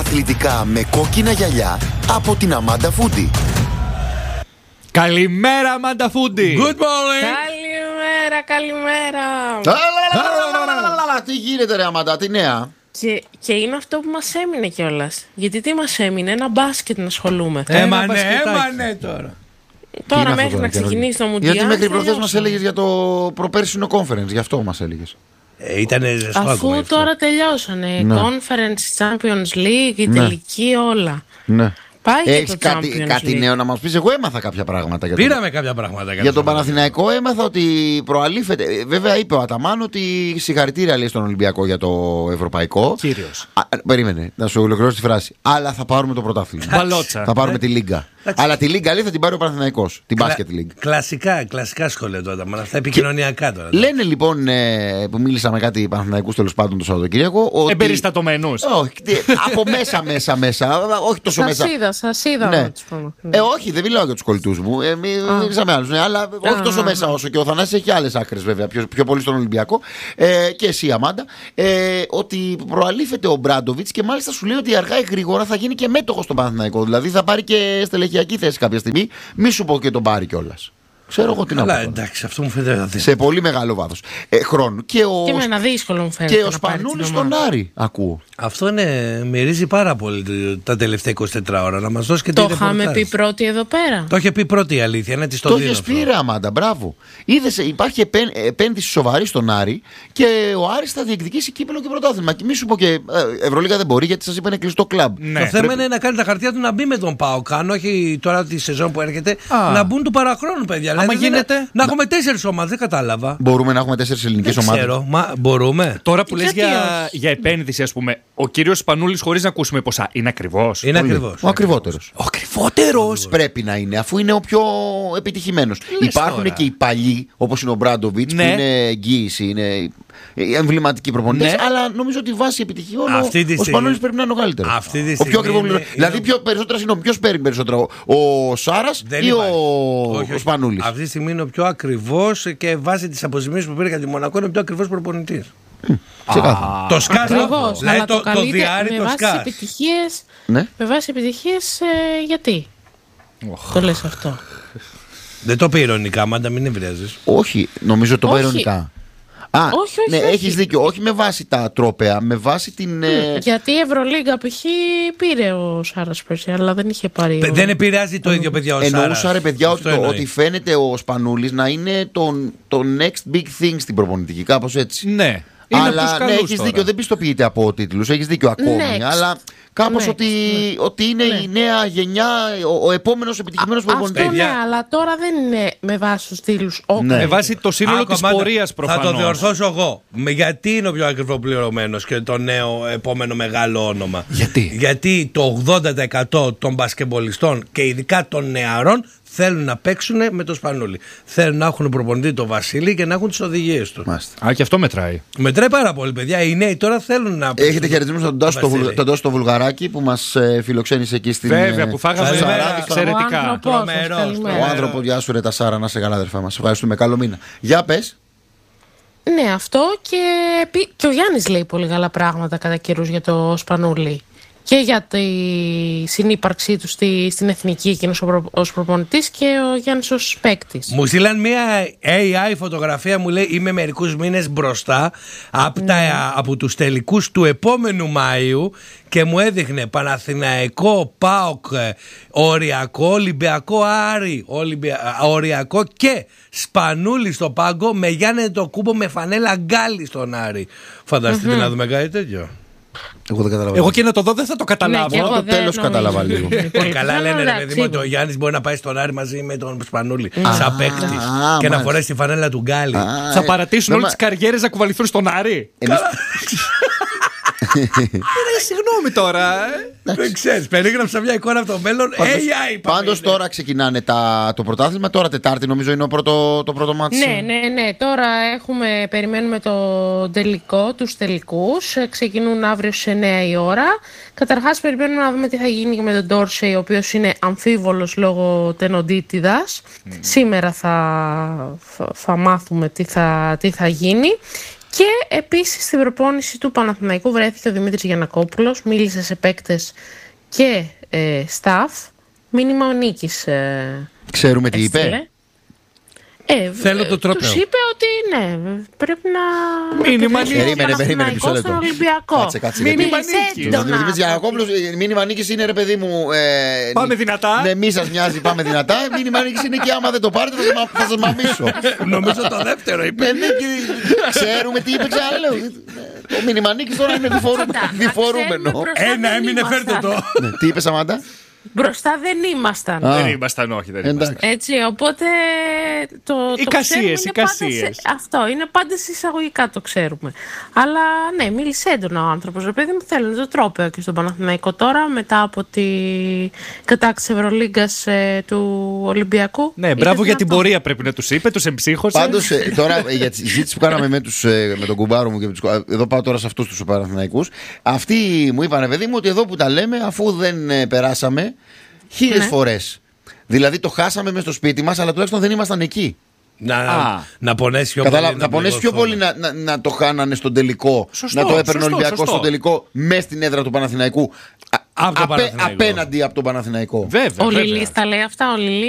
αθλητικά με κόκκινα γυαλιά από την Αμάντα Φούντι. Καλημέρα, Αμάντα Φούντι. Good morning. Καλημέρα. Τι γίνεται ρε Αμάντα, τι νέα? Και είναι αυτό που μας έμεινε κιόλας. Γιατί τι μας έμεινε, ένα μπάσκετ να ασχολούμαι. Έμανε τώρα. Τώρα μέχρι να ξεκινήσει το Μουντιάλ. Γιατί μέχρι προχθές μας έλεγες για το προπέρσινο conference, γι' αυτό μας έλεγες. Ήτανε ζεστό. Αφού τώρα τελειώσανε. Ναι. Conference, Champions League, η τελική, όλα. Ναι. Πάει Έχεις και το κάτι νέο να μας πεις? Εγώ έμαθα κάποια πράγματα. Πήραμε κάποια πράγματα. Για τον Παναθηναϊκό έμαθα ότι προαλήφεται. Βέβαια είπε ο Αταμάν ότι συγχαρητήρια λέει στον Ολυμπιακό για το ευρωπαϊκό. Κύριος. Περίμενε, να σου ολοκληρώσω τη φράση. Αλλά θα πάρουμε το πρωτάθλημα. Μπαλότσα. Θα πάρουμε τη Λίγκα. Αλλά τη Λίγκα λέει θα την πάρει ο Παναθηναϊκός. Την Basket League. Κλασικά σχόλια του Αταμάν. Αυτά επικοινωνιακά τώρα. Λένε λοιπόν που μίλησα με κάτι Παναθηναϊκούς τέλος πάντων το Σαββατοκύριακο. Ότι... Εμπεριστατωμένους. Όχι, από μέσα. Όχι τόσο μέσα. Σας είδα. Ναι. Όχι, δεν μιλάω για τους κολλητούς μου. Μίλησα με άλλους. Ναι, αλλά όχι τόσο μέσα όσο και ο Θανάσης έχει άλλες άκρες βέβαια. Πιο πολύ στον Ολυμπιακό. Και εσύ, Αμάντα. Ότι προαλήφεται ο Μπράντοβιτς και μάλιστα σου λέει ότι αργά ή γρήγορα θα γίνει και μέτοχος στον Παναθηναϊκό. Δηλαδή θα πάρει και στελεχειακή θέση κάποια στιγμή. Μη σου πω και τον πάρει κιόλας. Ξέρω εγώ τι να πω. Αλλά εντάξει, αυτό μου φαίνεται. Σε πολύ μεγάλο βάθος χρόνου. Και με ένα δύσκολο μου φαίνεται. Και ο Σπανούλης στον Άρη, ακούω. Αυτό μυρίζει πάρα πολύ τα τελευταία 24 ώρα. Να μας δώσει και το είχαμε πει πρώτη εδώ πέρα. Το είχε πει πρώτη η αλήθεια. Ναι, το είχες πει ρε Αμάντα, μπράβο. Είδες, υπάρχει επένδυση σοβαρή στον Άρη και ο Άρης θα διεκδικήσει κύπελλο και πρωτάθλημα. Και μη σου πω και Ευρωλίγα δεν μπορεί γιατί σας είπα είναι κλειστό κλαμπ. Ναι. Το θέμα είναι να κάνει τα χαρτιά του να μπει με τον ΠΑΟΚ. Αν όχι τώρα τη σεζόν που έρχεται, να μπουν του παραχρόνου, παιδιά. Άμα γίνεται. Να έχουμε 4 ομάδες, δεν κατάλαβα. Μπορούμε να έχουμε 4 ελληνικές ομάδες. Ξέρω, μπορούμε. Τώρα που λες για επένδυση, ας πούμε, ο κύριος Σπανούλης, χωρίς να ακούσουμε ποσά, είναι ακριβώς? Είναι ακριβώς. Ο ακριβότερος. Ο ακριβότερος. Πρέπει να είναι, αφού είναι ο πιο επιτυχημένος. Υπάρχουν τώρα. και οι παλιοί, όπως είναι ο Μπράντοβιτς, που είναι εγγύηση, είναι εμβληματικοί προπονητές. Αλλά νομίζω ότι βάσει επιτυχιών ο Σπανούλης πρέπει να είναι ο καλύτερος. Ο πιο ακριβό. Δηλαδή, ποιος παίρνει περισσότερο, ο Σάρας ή ο Σπανούλης? Αυτή τη στιγμή είναι ο πιο ακριβός και βάσει τις αποζημίωσεις που πήρε για τη Μονακό είναι ο πιο ακριβός προπονητής. Το σκάτ, δηλαδή το διάρρη, το σκάτ. Με βάση επιτυχίες, γιατί το λες αυτό? Δεν το πει ειρωνικά, Μάντα, μην ευριάζεις. Όχι, νομίζω το πει ειρωνικά. Όχι, ναι, έχεις δίκιο. Όχι με βάση τα τρόπαια, με βάση την. Γιατί η Ευρωλίγκα π.χ. πήρε ο Σάρας πέρσι, αλλά δεν είχε πάρει. Δεν επηρεάζει το ίδιο, παιδιά, ο Σάρας. Εννοούσα, ρε παιδιά, ότι φαίνεται ο Σπανούλης να είναι το next big thing στην προπονητική, κάπως έτσι. Ναι. Αλλά ναι, έχεις δίκιο, δεν πιστοποιείται από τίτλους, έχεις δίκιο ακόμη. Αλλά κάπως ότι είναι η νέα γενιά, ο επόμενος επιτυχημένος προπονητής. Αυτό ναι, αλλά τώρα δεν είναι με βάση τους τίτλους. Με βάση το σύνολο της πορείας προφανώς. Θα το διορθώσω εγώ. Γιατί είναι ο πιο ακριβοπληρωμένος και το νέο επόμενο μεγάλο όνομα? Γιατί το 80% των μπασκεμπολιστών και ειδικά των νεαρών θέλουν να παίξουν με το Σπανούλη. Θέλουν να έχουν προπονητή το Βασίλη και να έχουν τις οδηγίες του. Και αυτό μετράει. Μετράει πάρα πολύ, παιδιά. Οι νέοι τώρα θέλουν να παίξουν. Έχετε χαιρετισμούς τον Τάσο το Βουλγαράκι που μας φιλοξένησε εκεί στην. Βέβαια, που φάγαμε εξαιρετικά. Ο άνθρωπο, γεια σου ρε Τασάρα, να σε καλά, αδερφέ μας. Ευχαριστούμε. Καλό μήνα. Για πες. Ναι, αυτό και ο Γιάννης λέει πολύ καλά πράγματα κατά καιρούς για το Σπανούλη. Και για τη συνύπαρξή του στην εθνική, εκείνος ως προπονητής και ο Γιάννης ως παίκτης. Μου στείλαν μια AI φωτογραφία, μου λέει είμαι μερικούς μήνες μπροστά από τους τελικούς του επόμενου Μάιου και μου έδειχνε Παναθηναϊκό, ΠΑΟΚ, Οριακό, Ολυμπιακό, Άρη, Οριακό και Σπανούλη στο πάγκο με Γιάννη το Κούμπο με φανέλα γκάλι στον Άρη. Φανταστείτε να δούμε κάτι τέτοιο. Εγώ δεν καταλαβαίνω. Εγώ και να το δω δεν θα το καταλάβω. Ναι, το τέλος κατάλαβα λίγο. Καλά λένε ρε παιδί μου ότι ο Γιάννης μπορεί να πάει στον Άρη μαζί με τον Σπανούλη σαν παίκτης και να φορέσει τη φανέλα του γκάλι. Θα παρατήσουν όλες τις καριέρες να κουβαληθούν στον Άρη. Συγγνώμη τώρα. Δεν ξέρεις, περίγραψα μια εικόνα από το μέλλον. AI. Πάντως τώρα ξεκινάνε το πρωτάθλημα. Τώρα Τετάρτη νομίζω είναι το πρώτο μάτι. Ναι. Τώρα περιμένουμε το τελικό, τους τελικούς. Ξεκινούν αύριο στις 9 η ώρα. Καταρχάς περιμένουμε να δούμε τι θα γίνει και με τον Ντόρσεϊ, ο οποίος είναι αμφίβολος λόγω τενοντίτιδας. Σήμερα θα μάθουμε τι θα γίνει. Και επίσης στην προπόνηση του Παναθηναϊκού βρέθηκε ο Δημήτρης Γιαννακόπουλος, μίλησε σε παίκτες και staff. Μήνυμα ο Νίκης. Ξέρουμε τι είπε. Θέλω το τρόπο. Τους είπε ότι ναι, πρέπει να. Μήνυμα Νίκης. Περίμενε μισό λεπτό. Στον Ολυμπιακό. Κάτσε. Μήνυμα Νίκης. Μήνυμα Νίκης είναι, ρε παιδί μου. Πάμε δυνατά. Ναι, μη σας νοιάζει, πάμε δυνατά. Μήνυμα Νίκης είναι και άμα δεν το πάρετε θα σας μαμίσω. Νομίζω το δεύτερο είπε. Ξέρουμε τι είπε, ξαναλέω. Ο μήνυμα Νίκης τώρα είναι διφορούμενο. Ένα έμεινε, φέρτε το. Τι είπε, Σαμάντα? Μπροστά δεν ήμασταν. Δεν ήμασταν, όχι, δεν ήμασταν. Έτσι, οπότε το Εικασίες. Αυτό είναι πάντα σε εισαγωγικά, το ξέρουμε. Αλλά ναι, μίλησε έντονα ο άνθρωπος. Ρε παιδί μου, θέλει το τρόπαιο και στον Παναθηναϊκό τώρα, μετά από τη κατάκτηση Ευρωλίγκας του Ολυμπιακού. Ναι, μπράβο για την πορεία πρέπει να τους είπε, τους εμψύχωσε. Πάντως τώρα για τη συζήτηση που κάναμε με τον κουμπάρο μου και εδώ πάω τώρα σε αυτούς τους Παναθηναϊκούς. Αυτοί μου είπαν, παιδί μου, ότι εδώ που τα λέμε, αφού δεν περάσαμε 1000 φορές. Δηλαδή το χάσαμε μες στο σπίτι μας, αλλά τουλάχιστον δεν ήμασταν εκεί. Να πονέσει πιο πολύ. Να πονέσει πιο πολύ να το χάνανε στον τελικό. Σωστό, να το έπαιρνε ο Ολυμπιακός σωστό. στον τελικό μέσα στην έδρα του Παναθηναϊκού. Απέναντι από τον Παναθηναϊκό. Βέβαια. Ο Λιλής τα λέει αυτά, ο Λιλής.